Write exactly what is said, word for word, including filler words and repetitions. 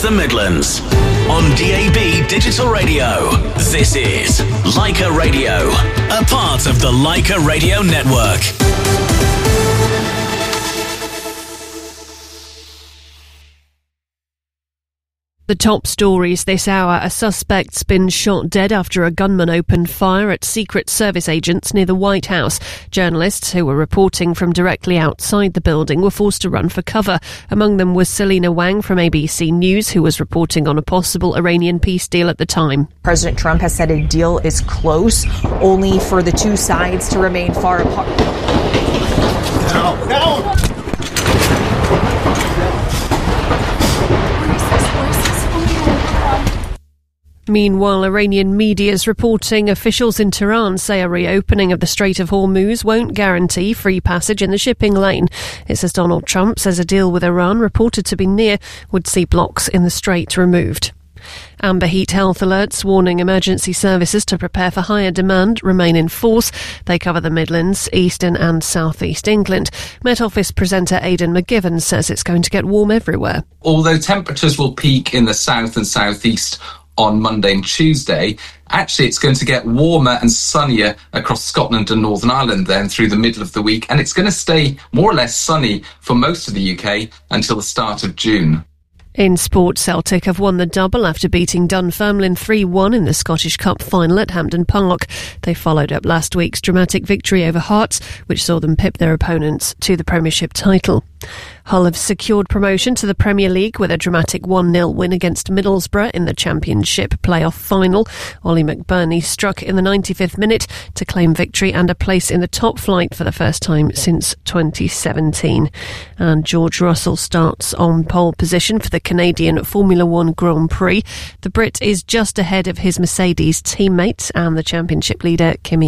the Midlands. On D A B Digital Radio, this is Leica Radio, a part of the Leica Radio Network. The top stories this hour. A suspect's been shot dead after a gunman opened fire at Secret Service agents near the White House. Journalists who were reporting from directly outside the building were forced to run for cover. Among them was Selina Wang from A B C News, who was reporting on a possible Iranian peace deal at the time. President Trump has said a deal is close, only for the two sides to remain far apart. Now, now. Meanwhile, Iranian media is reporting officials in Tehran say a reopening of the Strait of Hormuz won't guarantee free passage in the shipping lane. It says Donald Trump says a deal with Iran, reported to be near, would see blocks in the strait removed. Amber heat health alerts warning emergency services to prepare for higher demand remain in force. They cover the Midlands, Eastern and South East England. Met Office presenter Aidan McGivern says it's going to get warm everywhere. Although temperatures will peak in the south and southeast on Monday and Tuesday, actually it's going to get warmer and sunnier across Scotland and Northern Ireland then through the middle of the week, and it's going to stay more or less sunny for most of the U K until the start of June. In sport, Celtic have won the double after beating Dunfermline three one in the Scottish Cup final at Hampden Park. They followed up last week's dramatic victory over Hearts, which saw them pip their opponents to the Premiership title. Hull have secured promotion to the Premier League with a dramatic one nil win against Middlesbrough in the Championship playoff final. Ollie McBurney struck in the ninety-fifth minute to claim victory and a place in the top flight for the first time since twenty seventeen. And George Russell starts on pole position for the Canadian Formula One Grand Prix. The Brit is just ahead of his Mercedes teammate and the championship leader Kimi